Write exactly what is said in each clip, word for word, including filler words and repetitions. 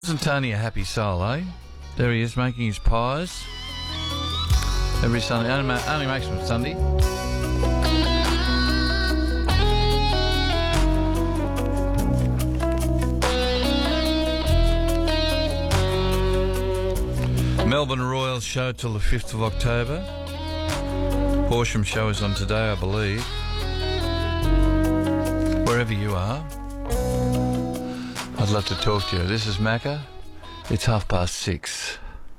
Isn't Tony a happy soul, eh? There he is making his pies. Every Sunday. Only, ma- only makes them Sunday. Melbourne Royals show till the fifth of October. Horsham show is on today, I believe. Wherever you are, I'd love to talk to you. This is Macca. It's half past six.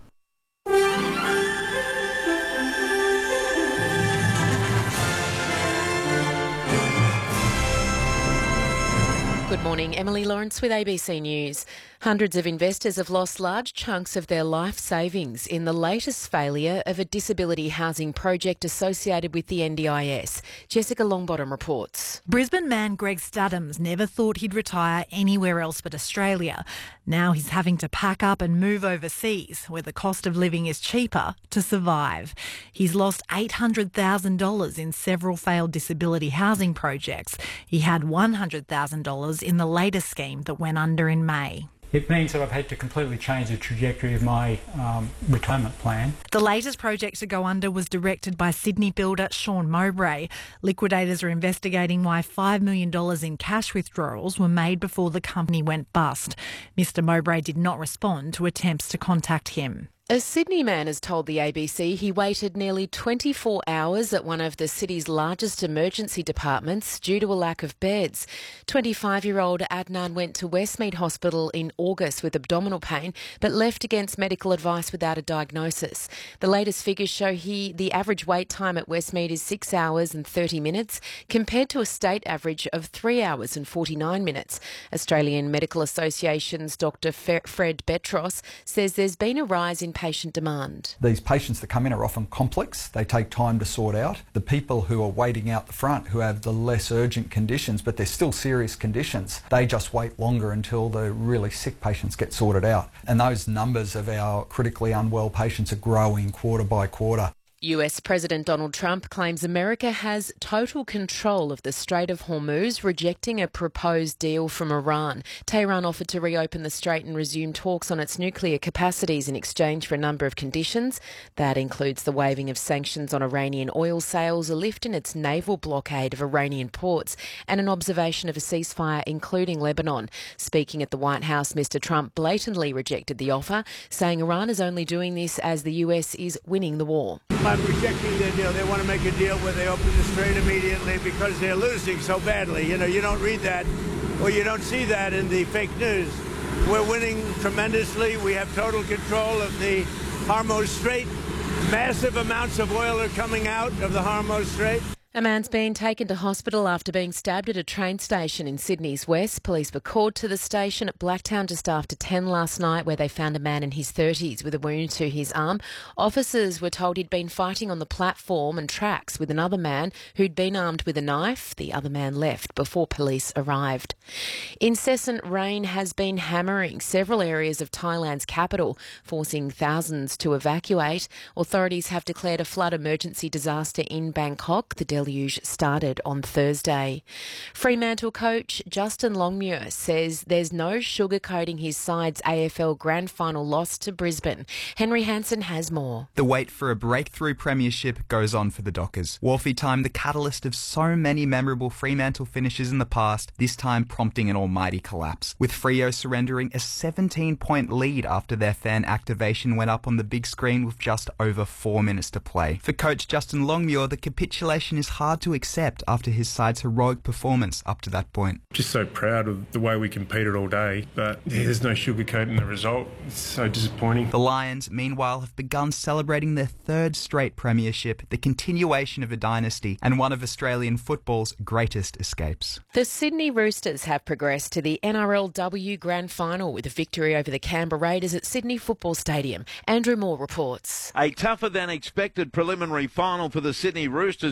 Good morning, Emily Lawrence with A B C News. Hundreds of investors have lost large chunks of their life savings in the latest failure of a disability housing project associated with the N D I S. Jessica Longbottom reports. Brisbane man Greg Studdams never thought he'd retire anywhere else but Australia. Now he's having to pack up and move overseas, where the cost of living is cheaper, to survive. He's lost eight hundred thousand dollars in several failed disability housing projects. He had one hundred thousand dollars in the latest scheme that went under in May. It means that I've had to completely change the trajectory of my um, retirement plan. The latest project to go under was directed by Sydney builder Sean Mowbray. Liquidators are investigating why five million dollars in cash withdrawals were made before the company went bust. Mister Mowbray did not respond to attempts to contact him. A Sydney man has told the A B C he waited nearly twenty-four hours at one of the city's largest emergency departments due to a lack of beds. twenty-five-year-old Adnan went to Westmead Hospital in August with abdominal pain, but left against medical advice without a diagnosis. The latest figures show he the average wait time at Westmead is six hours and thirty minutes, compared to a state average of three hours and forty-nine minutes. Australian Medical Association's Doctor Fred Betros says there's been a rise in patient demand. These patients that come in are often complex. They take time to sort out. The people who are waiting out the front, who have the less urgent conditions, but they're still serious conditions, they just wait longer until the really sick patients get sorted out. And those numbers of our critically unwell patients are growing quarter by quarter. U S President Donald Trump claims America has total control of the Strait of Hormuz, rejecting a proposed deal from Iran. Tehran offered to reopen the strait and resume talks on its nuclear capacities in exchange for a number of conditions. That includes the waiving of sanctions on Iranian oil sales, a lift in its naval blockade of Iranian ports, and an observation of a ceasefire, including Lebanon. Speaking at the White House, Mister Trump blatantly rejected the offer, saying Iran is only doing this as the U S is winning the war. I'm rejecting their deal. They want to make a deal where they open the strait immediately because they're losing so badly. You know, you don't read that or you don't see that in the fake news. We're winning tremendously. We have total control of the Hormuz Strait. Massive amounts of oil are coming out of the Hormuz Strait. A man's been taken to hospital after being stabbed at a train station in Sydney's west. Police were called to the station at Blacktown just after ten last night, where they found a man in his thirties with a wound to his arm. Officers were told he'd been fighting on the platform and tracks with another man who'd been armed with a knife. The other man left before police arrived. Incessant rain has been hammering several areas of Thailand's capital, forcing thousands to evacuate. Authorities have declared a flood emergency disaster in Bangkok. The deluge started on Thursday. Fremantle coach Justin Longmuir says there's no sugarcoating his side's A F L Grand Final loss to Brisbane. Henry Hansen has more. The wait for a breakthrough premiership goes on for the Dockers. Wharfie time, the catalyst of so many memorable Fremantle finishes in the past, this time prompting an almighty collapse, with Freo surrendering a seventeen-point lead after their fan activation went up on the big screen with just over four minutes to play. For coach Justin Longmuir, the capitulation is hard to accept after his side's heroic performance up to that point. Just so proud of the way we competed all day, but yeah, there's no sugarcoating the result. It's so disappointing. The Lions, meanwhile, have begun celebrating their third straight premiership, the continuation of a dynasty and one of Australian football's greatest escapes. The Sydney Roosters have progressed to the N R L W Grand Final with a victory over the Canberra Raiders at Sydney Football Stadium. Andrew Moore reports. A tougher than expected preliminary final for the Sydney Roosters, who went through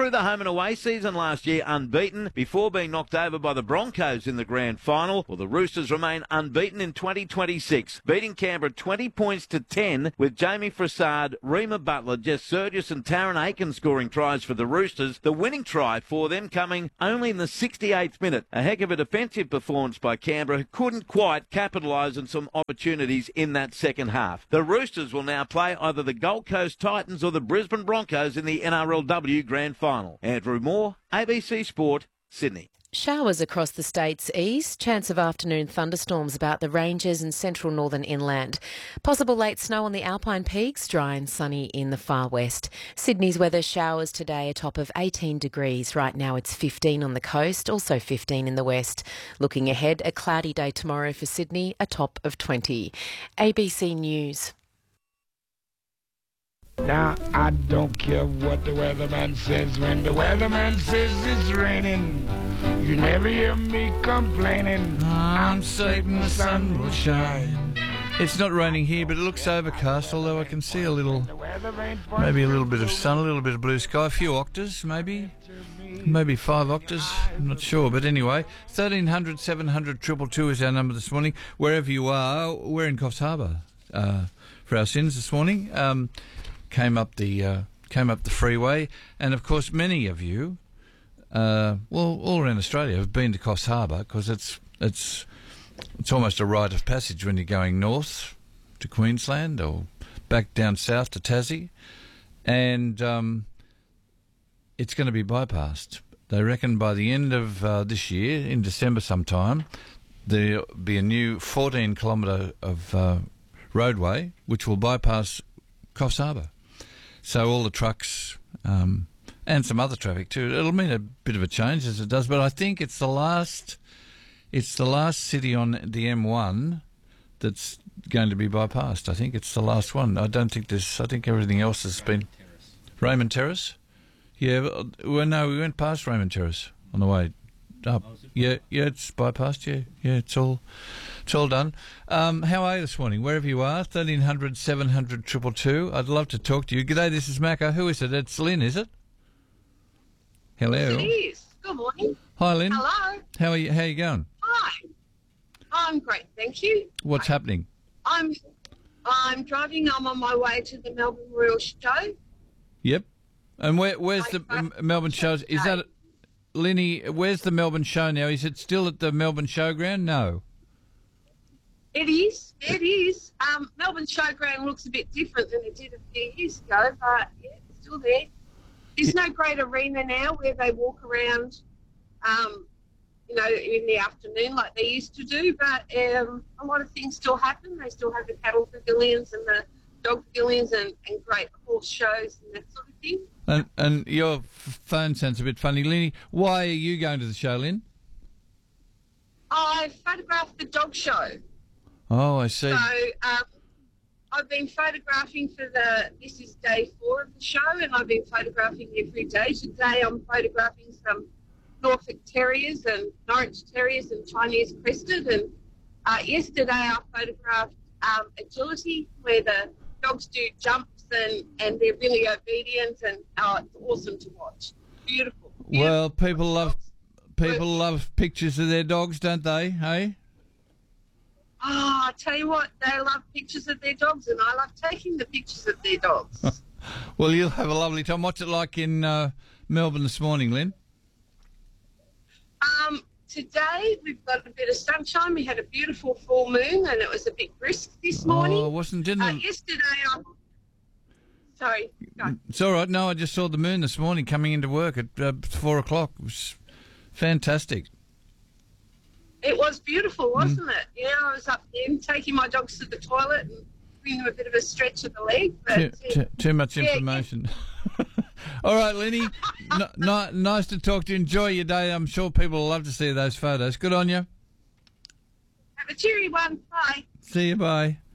through the home and away season last year unbeaten before being knocked over by the Broncos in the grand final. Well, the Roosters remain unbeaten in twenty twenty-six, beating Canberra twenty points to ten with Jamie Frassard, Reema Butler, Jess Sergius and Taryn Aiken scoring tries for the Roosters. The winning try for them coming only in the sixty-eighth minute. A heck of a defensive performance by Canberra, who couldn't quite capitalise on some opportunities in that second half. The Roosters will now play either the Gold Coast Titans or the Brisbane Broncos in the N R L W Grand Final. Andrew Moore, A B C Sport, Sydney. Showers across the state's east. Chance of afternoon thunderstorms about the ranges and central northern inland. Possible late snow on the Alpine peaks, dry and sunny in the far west. Sydney's weather, showers today, a top of eighteen degrees. Right now it's fifteen on the coast, also fifteen in the west. Looking ahead, a cloudy day tomorrow for Sydney, a top of twenty. A B C News. Now, I don't care what the weatherman says. When the weatherman says it's raining, you never hear me complaining. I'm certain the sun will shine. It's not raining here, but it looks overcast, although I can see a little, maybe a little bit of sun, a little bit of blue sky, a few octas, maybe. Maybe five octas, I'm not sure. But anyway, thirteen hundred, seven hundred, two two two is our number this morning. Wherever you are, we're in Coffs Harbour uh, for our sins this morning. Um... Came up the uh, came up the freeway, and of course many of you, uh, well, all around Australia, have been to Coffs Harbour because it's it's it's almost a rite of passage when you're going north to Queensland or back down south to Tassie, and um, it's going to be bypassed. They reckon by the end of uh, this year, in December sometime, there'll be a new fourteen kilometre of uh, roadway which will bypass Coffs Harbour. So all the trucks um, and some other traffic too. It'll mean a bit of a change as it does, but I think it's the last. It's the last city on the M one that's going to be bypassed. I think it's the last one. I don't think there's. I think everything else has been. Raymond Terrace. Yeah. Well, no, we went past Raymond Terrace on the way up. Yeah, yeah, it's bypassed. Yeah, yeah, it's all. It's all done. Um, how are you this morning? Wherever you are, thirteen hundred, seven hundred, two two two. I'd love to talk to you. G'day, this is Macca. Who is it? It's Lynn, is it? Hello. Yes, it is. Good morning. Hi, Lynn. Hello. How are you? How are you going? Hi. I'm great, thank you. What's happening? I'm I'm driving. I'm on my way to the Melbourne Royal Show. Yep. And where where's the um, Melbourne shows? Is that Linny? Where's the Melbourne show now? Is it still at the Melbourne Showground? No. It is. It is. Um, Melbourne Showground looks a bit different than it did a few years ago, but yeah, it's still there. There's no great arena now where they walk around, um, you know, in the afternoon like they used to do, but um, a lot of things still happen. They still have the cattle pavilions and the dog pavilions and, and great horse shows and that sort of thing. And, and your phone sounds a bit funny. Linny, why are you going to the show, Lynn? I photographed the dog show. Oh, I see. So um, I've been photographing for the, this is day four of the show, and I've been photographing every day. Today I'm photographing some Norfolk Terriers and Norwich Terriers and Chinese Crested. And uh, yesterday I photographed um, agility, where the dogs do jumps and, and they're really obedient, and uh, it's awesome to watch. Beautiful. Beautiful. Well, people love people love pictures of their dogs, don't they? Hey. Oh, I tell you what, they love pictures of their dogs, and I love taking the pictures of their dogs. Well, you'll have a lovely time. What's it like in uh, Melbourne this morning, Lynn? Um, today we've got a bit of sunshine. We had a beautiful full moon, and it was a bit brisk this morning. Oh, wasn't didn't uh, it? Yesterday, I... sorry. Go. It's all right. No, I just saw the moon this morning coming into work at uh, four o'clock. It was fantastic. It was beautiful, wasn't mm. it? Yeah, I was up there taking my dogs to the toilet and giving them a bit of a stretch of the leg. But, too, uh, too, too much yeah, information. Yeah. All right, Lenny. n- n- nice to talk to you. Enjoy your day. I'm sure people will love to see those photos. Good on you. Have a cheery one. Bye. See you. Bye.